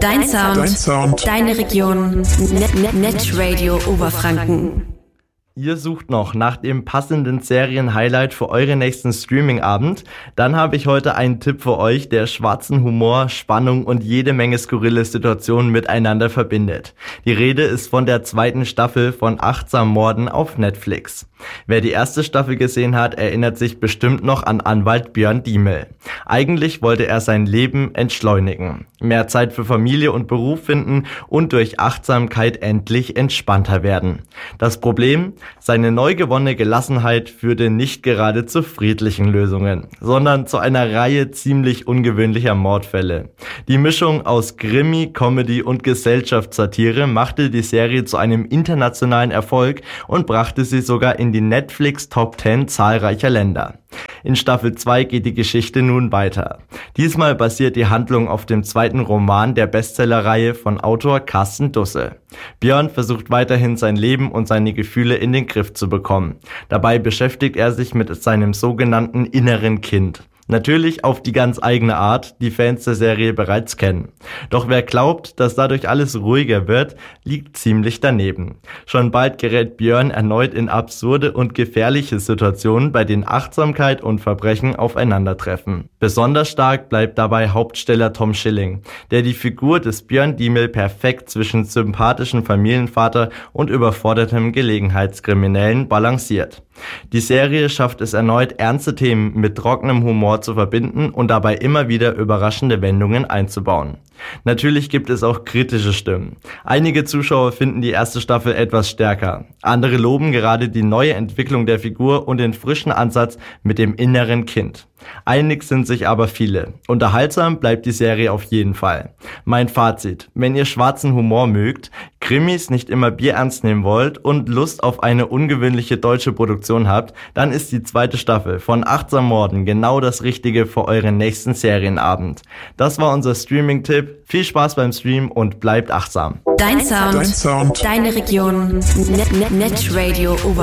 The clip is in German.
Dein Sound. Deine Region. Netradio Oberfranken. Ihr sucht noch nach dem passenden Serien-Highlight für euren nächsten Streaming-Abend? Dann habe ich heute einen Tipp für euch, der schwarzen Humor, Spannung und jede Menge skurrile Situationen miteinander verbindet. Die Rede ist von der 2. Staffel von Achtsam Morden auf Netflix. Wer die 1. Staffel gesehen hat, erinnert sich bestimmt noch an Anwalt Björn Diemel. Eigentlich wollte er sein Leben entschleunigen, mehr Zeit für Familie und Beruf finden und durch Achtsamkeit endlich entspannter werden. Das Problem? Seine neu gewonnene Gelassenheit führte nicht gerade zu friedlichen Lösungen, sondern zu einer Reihe ziemlich ungewöhnlicher Mordfälle. Die Mischung aus Krimi, Comedy und Gesellschaftssatire machte die Serie zu einem internationalen Erfolg und brachte sie sogar in die Netflix Top 10 zahlreicher Länder. In Staffel 2 geht die Geschichte nun weiter. Diesmal basiert die Handlung auf dem 2. Roman der Bestsellerreihe von Autor Carsten Dusse. Björn versucht weiterhin sein Leben und seine Gefühle in den Griff zu bekommen. Dabei beschäftigt er sich mit seinem sogenannten inneren Kind. Natürlich auf die ganz eigene Art, die Fans der Serie bereits kennen. Doch wer glaubt, dass dadurch alles ruhiger wird, liegt ziemlich daneben. Schon bald gerät Björn erneut in absurde und gefährliche Situationen, bei denen Achtsamkeit und Verbrechen aufeinandertreffen. Besonders stark bleibt dabei Hauptsteller Tom Schilling, der die Figur des Björn Diemel perfekt zwischen sympathischen Familienvater und überfordertem Gelegenheitskriminellen balanciert. Die Serie schafft es erneut, ernste Themen mit trockenem Humor zu verbinden und dabei immer wieder überraschende Wendungen einzubauen. Natürlich gibt es auch kritische Stimmen. Einige Zuschauer finden die 1. Staffel etwas stärker. Andere loben gerade die neue Entwicklung der Figur und den frischen Ansatz mit dem inneren Kind. Einig sind sich aber viele. Unterhaltsam bleibt die Serie auf jeden Fall. Mein Fazit: Wenn ihr schwarzen Humor mögt, Krimis nicht immer bierernst nehmen wollt und Lust auf eine ungewöhnliche deutsche Produktion habt, dann ist die 2. Staffel von Achtsam Morden genau das Richtige für euren nächsten Serienabend. Das war unser Streaming-Tipp. Viel Spaß beim Stream und bleibt achtsam. Dein Sound. Deine Region. Netradio Oberfranken.